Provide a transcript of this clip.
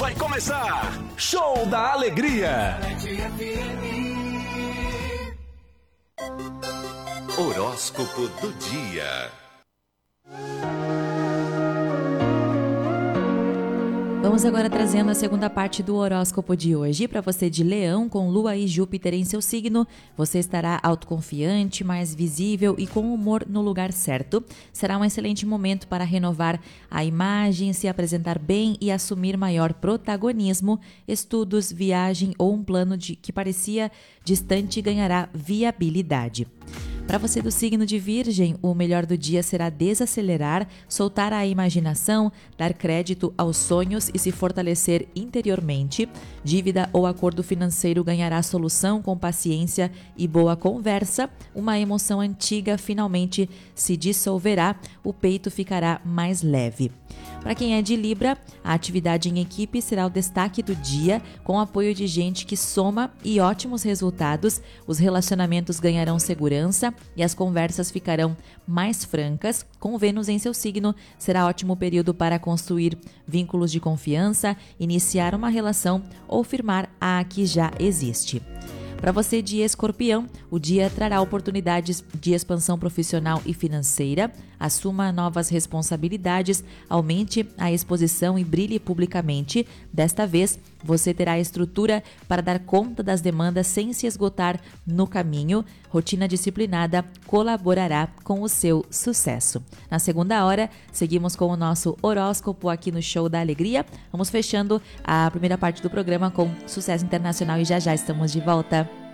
vai começar. Show da Alegria. Horóscopo do dia. Vamos agora trazendo a segunda parte do horóscopo de hoje. Para você de Leão, com Lua e Júpiter em seu signo, você estará autoconfiante, mais visível e com o humor no lugar certo. Será um excelente momento para renovar a imagem, se apresentar bem e assumir maior protagonismo. Estudos, viagem ou um plano que parecia distante ganhará viabilidade. Para você do signo de Virgem, o melhor do dia será desacelerar, soltar a imaginação, dar crédito aos sonhos e se fortalecer interiormente. Dívida ou acordo financeiro ganhará solução com paciência e boa conversa. Uma emoção antiga finalmente se dissolverá, o peito ficará mais leve. Para quem é de Libra, a atividade em equipe será o destaque do dia, com apoio de gente que soma e ótimos resultados. Os relacionamentos ganharão segurança e as conversas ficarão mais francas. Com Vênus em seu signo, será ótimo período para construir vínculos de confiança, iniciar uma relação ou firmar a que já existe. Para você de Escorpião, o dia trará oportunidades de expansão profissional e financeira. Assuma novas responsabilidades, aumente a exposição e brilhe publicamente. Desta vez, você terá a estrutura para dar conta das demandas sem se esgotar no caminho. Rotina disciplinada colaborará com o seu sucesso. Na segunda hora, seguimos com o nosso horóscopo aqui no Show da Alegria. Vamos fechando a primeira parte do programa com sucesso internacional e já estamos de volta.